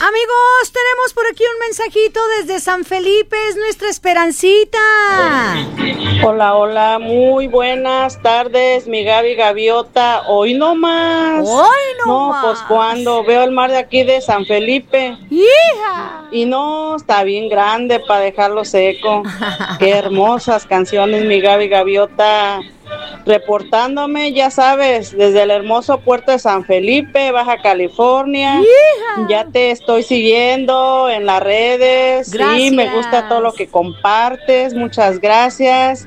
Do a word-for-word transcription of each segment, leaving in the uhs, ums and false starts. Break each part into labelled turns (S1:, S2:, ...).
S1: Amigos, tenemos por aquí un mensajito desde San Felipe, es nuestra Esperancita.
S2: Hola, hola, muy buenas tardes, mi Gaby Gaviota. Hoy no más.
S1: Hoy no,
S2: no
S1: más.
S2: Pues cuando veo el mar de aquí de San Felipe.
S1: ¡Hija!
S2: Y no, está bien grande para dejarlo seco. Qué hermosas canciones, mi Gaby Gaviota. Reportándome, ya sabes, desde el hermoso puerto de San Felipe, Baja California. ¡Hija! Ya te estoy siguiendo en las redes.
S1: Gracias.
S2: Sí, me gusta todo lo que compartes. Muchas gracias.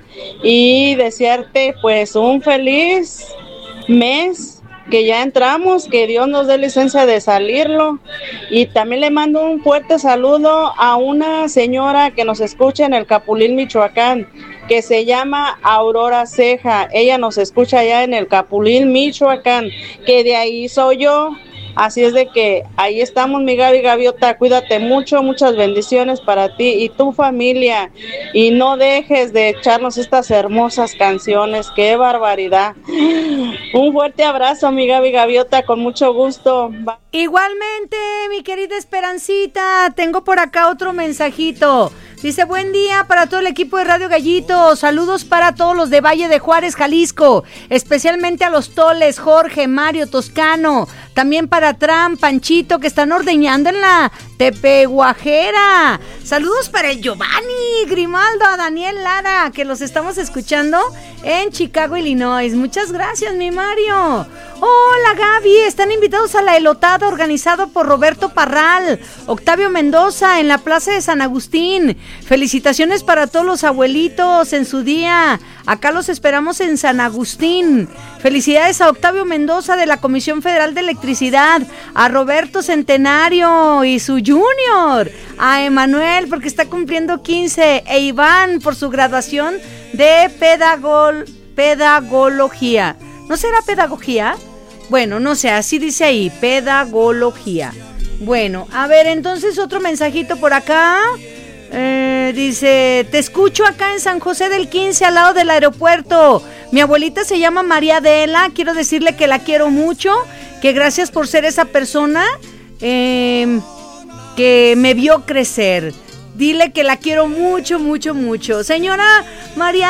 S2: Y desearte pues un feliz mes, que ya entramos, que Dios nos dé licencia de salirlo. Y también le mando un fuerte saludo a una señora que nos escucha en el Capulín, Michoacán, que se llama Aurora Ceja. Ella nos escucha allá en el Capulín, Michoacán, que de ahí soy yo. Así es de que ahí estamos, mi Gaby Gaviota. Cuídate mucho, muchas bendiciones para ti y tu familia. Y no dejes de echarnos estas hermosas canciones. ¡Qué barbaridad! Un fuerte abrazo, mi Gaby Gaviota, con mucho gusto. Bye.
S1: Igualmente, mi querida Esperancita, tengo por acá otro mensajito. Dice, buen día para todo el equipo de Radio Gallito, saludos para todos los de Valle de Juárez, Jalisco, especialmente a los Toles, Jorge, Mario, Toscano, también para Tram, Panchito, que están ordeñando en la Tepehuajera. Saludos para el Giovanni Grimaldo, a Daniel Lara, que los estamos escuchando en Chicago, Illinois. Muchas gracias, mi Mario. Hola, Gaby, están invitados a la elotada organizado por Roberto Parral, Octavio Mendoza en la Plaza de San Agustín. Felicitaciones para todos los abuelitos en su día. Acá los esperamos en San Agustín. Felicidades a Octavio Mendoza de la Comisión Federal de Electricidad, a Roberto Centenario y su junior, a Emanuel porque está cumpliendo quince, e Iván por su graduación de pedagol, pedagogía. ¿No será pedagogía? Bueno, no sé, así dice ahí, pedagogía. Bueno, a ver, entonces otro mensajito por acá. Eh, dice, te escucho acá en San José del quince, al lado del aeropuerto. Mi abuelita se llama María Adela. Quiero decirle que la quiero mucho, que gracias por ser esa persona eh, que me vio crecer. Dile que la quiero mucho, mucho, mucho. Señora María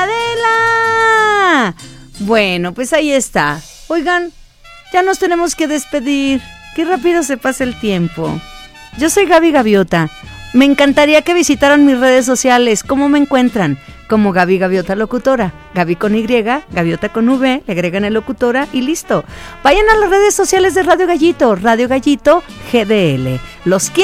S1: Adela. Bueno, pues ahí está. Oigan, ya nos tenemos que despedir. Qué rápido se pasa el tiempo. Yo soy Gaby Gaviota. Me encantaría que visitaran mis redes sociales. ¿Cómo me encuentran? Como Gaby Gaviota Locutora. Gaby con Y, Gaviota con V, le agregan el locutora y listo. Vayan a las redes sociales de Radio Gallito, Radio Gallito G D L. Los quiero.